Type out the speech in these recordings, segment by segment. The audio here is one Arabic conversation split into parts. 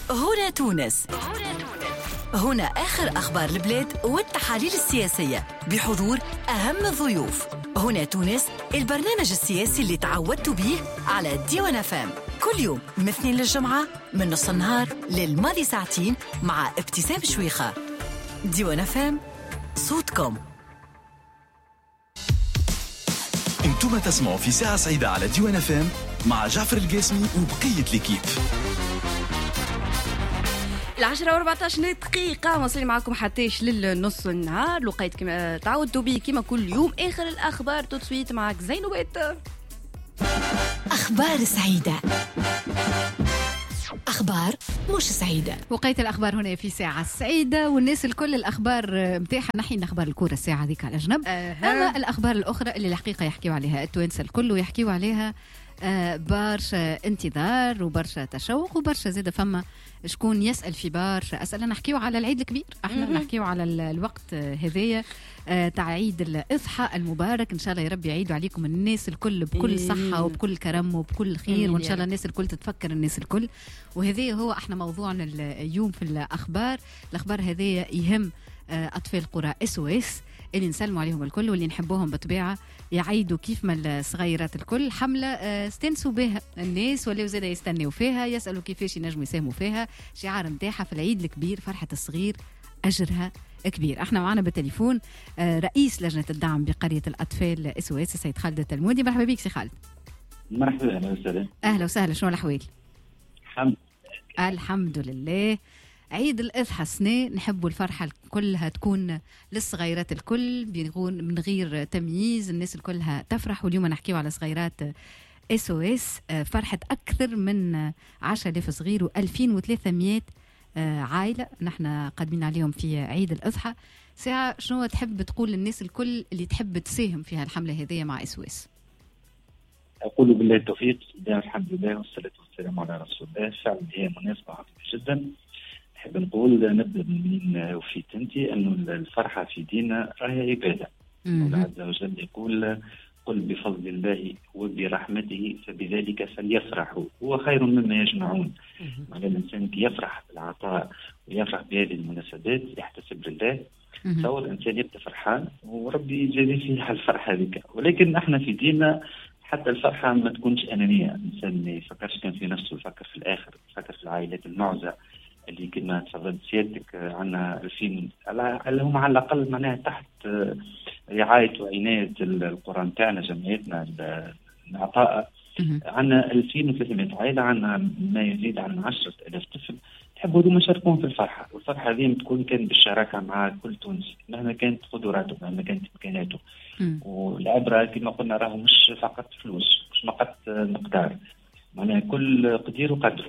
هنا تونس. هنا آخر أخبار البلاد والتحاليل السياسية بحضور أهم الضيوف. هنا تونس، البرنامج السياسي اللي تعودتوا به على ديوان FM كل يوم من الاثنين للجمعة من نص النهار للماضي ساعتين مع ابتسام شويخة. ديوان FM، صوتكم. انتم تسمعوا في ساعة سعيدة على ديوان FM مع جعفر القاسمي وبقية الكيب. 10:14 دقيقة واصلين معكم حتىش للنص النهار. لقيت كما تعودتوا بي كما كل يوم آخر الأخبار تسويت معك زينوبات. أخبار سعيدة، أخبار مش سعيدة. وقيت الأخبار هنا في ساعة سعيدة، والناس الكل الأخبار متاحة. نحن أخبار الكورة الساعة ذيك على جنب. أما الأخبار الأخرى اللي الحقيقة يحكيوا عليها التوانسة الكل ويحكيوا عليها برشا انتظار وبرشا تشوق وبرشا زيادة. فما شكون يسأل في برشا أسئلة. نحكيوا على العيد الكبير، احنا نحكيوا على الوقت هذايا تاع عيد الأضحى المبارك. إن شاء الله يا رب يعيدوا عليكم الناس الكل بكل صحة وبكل كرم وبكل خير، وإن شاء الله الناس الكل تتفكر الناس الكل. وهذا هو احنا موضوعنا اليوم في الأخبار. الأخبار هذايا يهم أطفال قرى SOS اللي نسلموا عليهم الكل واللي نحبوهم بطبيعة يعيدوا كيف ما الصغيرات الكل. حملة استنسوا بها الناس ولا زاد يستنوا فيها، يسألوا كيفاش ينجموا يساهموا فيها. شعار نتاعها في العيد الكبير فرحة الصغير أجرها كبير. احنا معنا بالتليفون رئيس لجنة الدعم بقرية الأطفال SOS السيد خالد التلمودي. مرحبا بك سي خالد. مرحبا. أهلا وسهلا. أهلا وسهلا. شنو الأحوال؟ الحمد لله. عيد الأضحى السنة نحبوا الفرحة كلها تكون للصغيرات الكل من غير تمييز، الناس الكلها تفرح. واليوم نحكيو على صغيرات SOS فرحة أكثر من 10,000 صغير و2300 عائلة نحن قادمين عليهم في عيد الأضحى. ساعة شنو تحب تقول للناس الكل اللي تحب تساهم في هالحملة هذه مع SOS؟ أقول بالله التوفيق، الحمد لله والصلاة والسلام على رسول الله. فعلا هي مناسبة عاطفية جدا. نحب نقول نبدأ من وفيت أنت أنه الفرحة في ديننا راهي عبادة. الله عز وجل يقول قل بفضل الله وبرحمته فبذلك فليفرحوا هو خير مما يجمعون. معنى الإنسان يفرح بالعطاء ويفرح بهذه المناسبات يحتسب لله، فهو الإنسان يبدأ فرحان وربي يجازي فيها الفرحة هذيك. ولكن احنا في ديننا حتى الفرحة ما تكونش أنانية، الإنسان ما يفكرش كان في نفسه، يفكر في الآخر، يفكر في العائلات المعزة اللي كما تفضلت سيادتك عنا 2000 هم على الأقل معناها تحت رعاية وعناية القرآن تاعنا جمعيتنا العطاء. عنا 2300 عائلة، عنا ما يزيد عن 10,000 طفل. نحبوا هذوما يشاركون في الفرحة، والفرحة هذه تكون كانت بالشراكة مع كل تونسي مهما كانت قدراته مهما كانت إمكاناته. والعبرة كما قلنا راهو مش فقط فلوس، مش فقط مقدار، معناها كل قدير وقدر.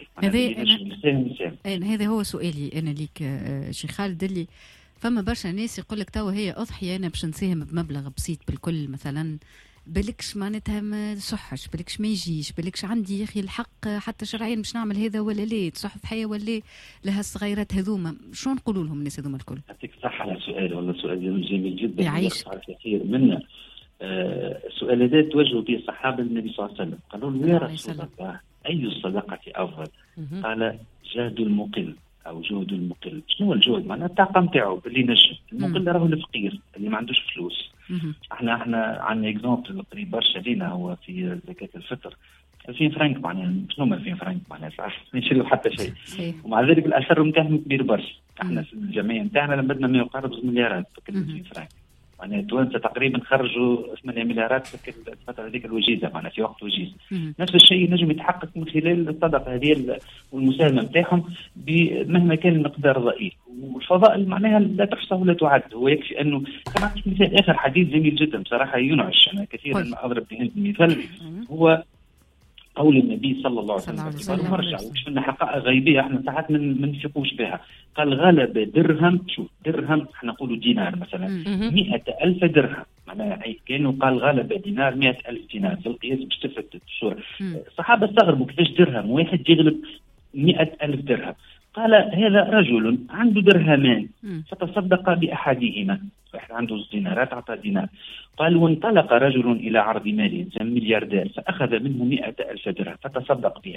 هذا هو سؤالي أنا ليك شي خالد. اللي فما برشا ناس يقول لك توا هي أضحية أنا باش نساهم بمبلغ بسيط بالكل مثلا، بالكش معناتها ما صحش، بالكش ما يجيش، بالكش عندي يا أخي الحق حتى شرعيا باش نعمل هذا ولا ليه، تصح في حياة ولا لها الصغيرات هذوما. شو نقولوا لهم الناس هذوما الكل؟ يعطيك صح على سؤال، والله سؤال جميل جدا يعيش كثير منا. السؤال هذا توجهوا به الصحابة النبي صلى الله عليه وسلم، قالوا له يا رسول الله أي الصدقة أفضل؟ قال جهد المقل أو جهد المقل. شنو الجهد؟ معناها الطاقة نتاعو اللي نجم. المقل راهو الفقير اللي ما عندوش فلوس. احنا عندنا اكزومبل قريب برشا لينا هو في زكاة الفطر 2000 فرنك. معناها شنو 2000 فرنك؟ معناها صح ما يشريوا حتى شيء. ومع ذلك الأثر نتاعهم كبير برشا. احنا في الجمعية نتاعنا لمدنا ما يقارب 2 مليارات في 2000 فرنك. معناها التوانسة تقريبا خرجوا 8 مليارات في الفترة هذيك الوجيزة، معناها في وقت وجيز. نفس الشيء نجم يتحقق من خلال الصدقة هذه والمساهمة نتاعهم مهما كان المقدار ضئيل. والفضائل معناها لا تحصى ولا تعد. هو يكفي أنه كما مثال آخر حديث جميل جدا بصراحة ينعش. أنا كثيرا ما أضرب به المثال هو قول النبي صلى الله عليه وسلم مرجع وكشفنا حقائق غيبية احنا ساعات ما نفيقوش بها. قال غلب درهم، شوف درهم احنا نقولوا دينار مثلا 100,000 درهم، معناها كانوا قال غلب دينار 100,000 دينار. في القياس باش تفت الصورة. الصحابة استغربوا كيفاش درهم واحد يغلب 100,000 درهم. قال هذا رجل عنده درهمان فتصدق بأحدهما، واحد عنده دينارات أعطى دينار. قال وانطلق رجل إلى عرض مال، إنسان ملياردير، فأخذ منه 100,000 درهم فتصدق بها.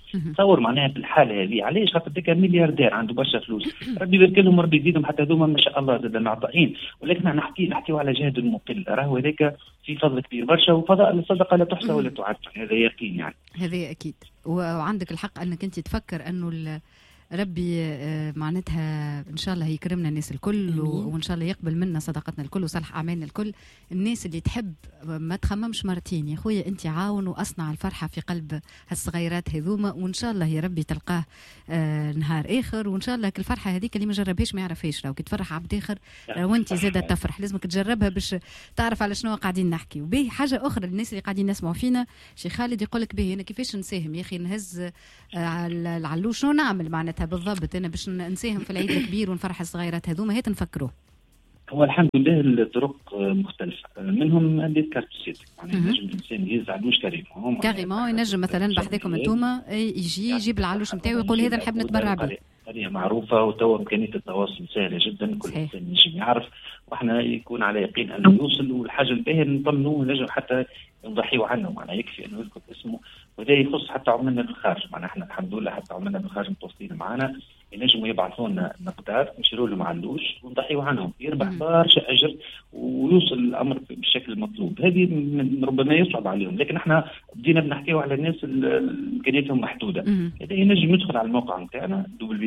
تصور معناها بالحاله هذه علاش خاطر ديك ملياردير عنده برشا فلوس ربي يبارك لهم ربي يزيدهم حتى هذوما ما شاء الله زاد معطائين ولكن نحكيو على جهد المقل راهو هذاك في فضل كبير برشا وفضاء الصدقه لا تحصى ولا تعد هذا يقين يعني هذا اكيد وعندك الحق انك انت تفكر انه ربي معناتها ان شاء الله يكرمنا الناس الكل وان شاء الله يقبل منا صدقتنا الكل وصالح اعمالنا الكل. الناس اللي تحب ما تخممش مرتين يا خويا انت عاون واصنع الفرحه في قلب هالصغيرات هذوما وان شاء الله يا ربي تلقاه نهار اخر وان شاء الله الفرحه هذيك اللي ما جربهاش ما يعرفهاش لو كي تفرح عبد اخر وانت زاده تفرح لازمك تجربها باش تعرف على شنو قاعدين نحكي. وبه حاجه اخرى الناس اللي قاعدين يسمعوا فينا شي خالد يقول لك به انا كيفاش نساهم يا اخي نهز العلوش شنو نعمل معناتها بالضبط انا باش نساهم في العيد الكبير ونفرح الصغيرات هذوما هات نفكروا. هو الحمد لله الطرق مختلفه منهم اللي ذكرت سيدك يعني ينجم الانسان يهز علوش كريمون ينجم مثلا بحذاكم انتوما يجيب العلوش نتاعو ويقول هذا نحب نتبرع به. هذه معروفه وتوا امكانيه التواصل سهله جدا كل انسان ينجم يعرف واحنا يكون على يقين انه يوصل والحاجه الباهيه نطمنوه نجم حتى نضحيوا عنه معناها يكفي انه يذكر اسمه وهذا يخص حتى عملنا بالخارج معناها احنا الحمد لله حتى عملنا بالخارج متواصلين معنا ينجموا يبعثوا لنا مقدار نشيروا له ما عندوش ونضحيوا عنهم يربح برشا اجر ويوصل الامر بالشكل المطلوب. هذه ربما يصعب عليهم لكن احنا بدينا بنحكيوا على الناس امكانياتهم محدوده. هذا ينجم يدخل على الموقع نتاعنا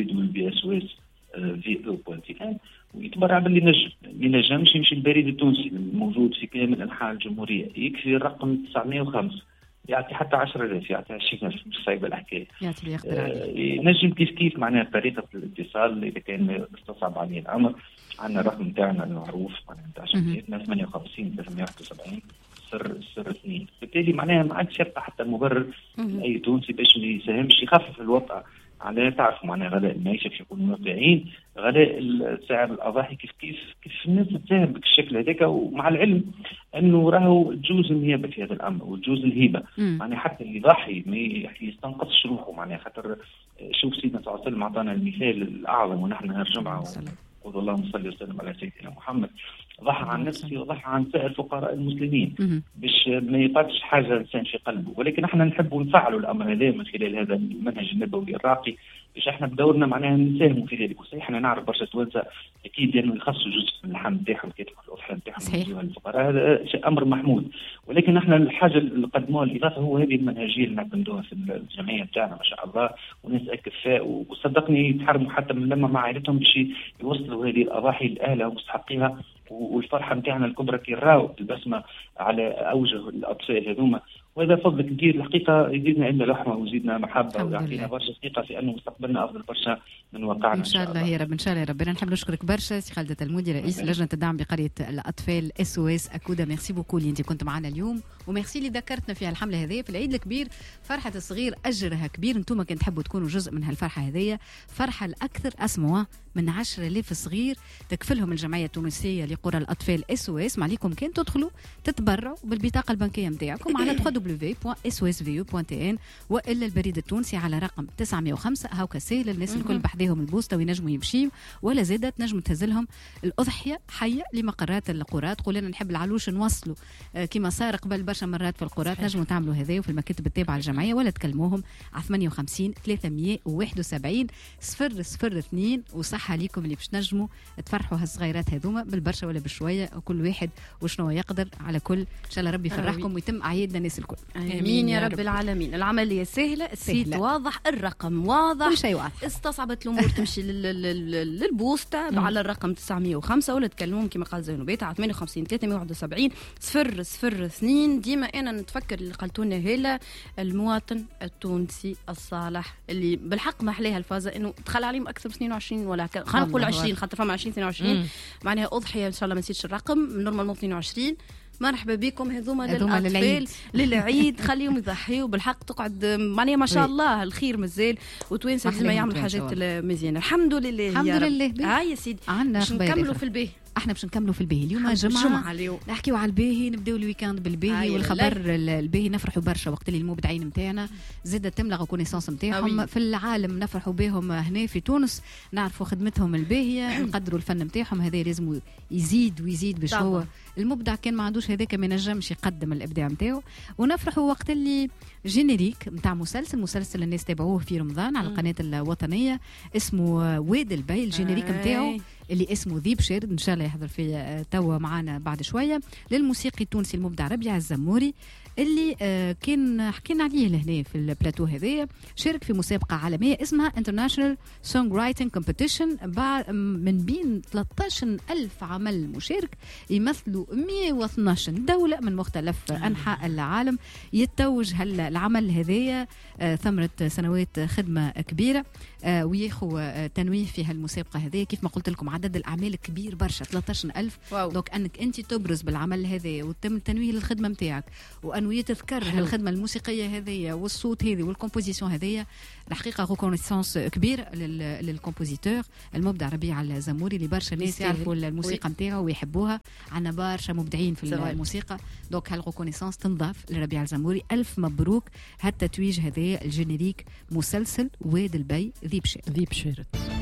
www.sos.ve.tn ويتبرع باللي نجم اللي نجمش يمشي البريد التونسي الموجود في كامل انحاء الجمهوريه يكفي الرقم 905 يعطي حتى 10,000 يعطي 20,000 مش صعيبه الحكايه. يعطي اللي يقدر عليه. نجم كيف معناها طريقه الاتصال اذا كان استصعب عليه الامر عندنا الرقم تاعنا المعروف معناها نتاع شركتنا 58 371 0 2 بالتالي معناها ما عادش يبقى حتى مبرر لاي تونسي باش ما يساهمش يخفف الوطأ على تعرف معناها غلاء المعيشه باش يكونوا واقعيين غلاء سعر الاضاحي كيف الناس تساهم بالشكل هذاك ومع العلم انه راهو تجوز النيابه في هذا الامر وتجوز الهبه معناها حتى اللي يضحي ما يستنقصش روحه معناها خاطر شوف سيدنا صلى الله عليه وسلم عطانا المثال الاعظم ونحن نهار الجمعه قول اللهم صل وسلم على سيدنا محمد ضحى عن نفسه وضحى عن سائر فقراء المسلمين باش ما يقعدش حاجه انسان في قلبه ولكن احنا نحب نفعلوا الامر هذا من خلال هذا المنهج النبوي الراقي باش احنا بدورنا معناها نساهموا في ذلك وصحيح احنا نعرف برشا توانسه اكيد لانه يخصوا جزء من اللحم نتاعهم كيف الاضحيه نتاعهم الفقراء هذا شيء امر محمود ولكن احنا الحاجه اللي قدموها الاضافه هو هذه المنهجيه اللي نعتمدوها في الجمعيه نتاعنا ما شاء الله وناس اكفاء وصدقني يتحرموا حتى من لما مع عائلتهم باش يوصلوا هذه الاضاحي لاهلها ومستحقيها والفرحه نتاعنا الكبرى كي نراو البسمه على اوجه الاطفال هذوما وهذا فضل كبير الحقيقه يزيدنا إلا لحمه ويزيدنا محبه ويعطينا برشا ثقه في انه مستقبلنا افضل برشا من واقعنا ان شاء الله يا رب. ان شاء الله يا رب. انا نحب نشكرك برشا سي خالد المودي رئيس لجنه الدعم بقريه الاطفال SOS أكودا. ميرسي بوكو اللي انت كنت معنا اليوم وميرسي اللي ذكرتنا في الحمله هذه في العيد الكبير. فرحه الصغير اجرها كبير انتم كنت تحبوا تكونوا جزء من هالفرحه هذه فرحه الاكثر اسموها من 10,000 صغير تكفلهم الجمعيه التونسيه لقرى الاطفال SOS. ما عليكم كان تدخلوا تتبرعوا بالبطاقه البنكيه نتاعكم على www.sos.ve.tn والا البريد التونسي على رقم 905 هاكا سهل الناس الكل بحذاهم البوسطه وينجموا يمشيوا ولا زادت نجموا تهزلهم الاضحيه حيه لمقرات القرى. تقول لنا نحب العلوش نوصلوا كما صار قبل برشا مرات في القرى نجموا تعملوا هذا وفي المكاتب التابعه للجمعيه ولا تكلموهم على 58 371 002 وصحه ليكم اللي باش تنجموا تفرحوا هالصغيرات هذوما بالبرشا ولا بشويه وكل واحد وشنو يقدر على كل ان شاء الله ربي يفرحكم ويتم اعيادنا الناس الكل. امين يا رب العالمين. العمليه سهله السيت واضح الرقم واضح كل شيء واضح. استصعبت الامور تمشي للبوسطه على الرقم 905 ولا تكلمون كما قال زينوبيت على 58 371 002. ديما انا نتفكر اللي قلتوا لنا هلا المواطن التونسي الصالح اللي بالحق ما احلاها الفازه انه دخل عليهم اكثر من 22 ولا خلينا نقول 20 خاطر فما 20 22 معناها اضحيه ان شاء الله ما نسيتش الرقم نورمال 22. مرحبا بكم هذوما للاطفال للعيد خليهم يضحيوا بالحق تقعد معناها ما شاء الله الخير مازال وتوانسه ديما يعملوا حاجات مزيانه الحمد لله الحمد لله. يا سيدي نكملوا في البيه احنا باش نكملوا في الباهي اليوم جمعة اليوم نحكيو على الباهي، نبداو الويكاند بالباهي والخبر الباهي. نفرحوا برشا وقت اللي المبدعين نتاعنا زاد تملى ريكونيسانس نتاعهم في العالم، نفرحوا بهم هنا في تونس، نعرفوا خدمتهم الباهيه، نقدروا الفن نتاعهم، هذا لازم يزيد ويزيد باش هو المبدع كان ما عندوش هذاك ما ينجمش يقدم الابداع نتاعو. ونفرحوا وقت اللي جينيريك نتاع مسلسل الناس تابعوه في رمضان على القناه الوطنيه اسمه واد البي، الجينيريك نتاعو اللي اسمه ذيب شارد، ان شاء الله يحضر فيه توا معنا بعد شويه، للموسيقي التونسي المبدع ربيع الزموري اللي كان حكينا عليه لهنا في البلاتو هذايا. شارك في مسابقه عالميه اسمها International Songwriting Competition من بين 13,000 عمل مشارك يمثلوا 112 دولة من مختلف أنحاء العالم. يتوج العمل هذايا ثمرة سنوات خدمة كبيرة، وياخو تنويه في هالمسابقة هذه. كيف ما قلت لكم عدد الأعمال كبير برشا 13,000، دوك أنك أنت تبرز بالعمل هذا وتم التنويه للخدمة متاعك وأنه يتذكر هالخدمة الموسيقية هذه والصوت هذه والكومبوزيسيون هذه، الحقيقة ريكونيسانس كبير للكومبوزيتور المبدع ربيع الزموري اللي برشا ناس يعرفوا الموسيقى نتاعو ويحبوها. عنا برشا مبدعين في الموسيقى، دوك هالريكونيسانس تنضاف لربيع الزموري. ألف مبروك هالتتويج هذا الجينيريك مسلسل واد البي ذيب شارد.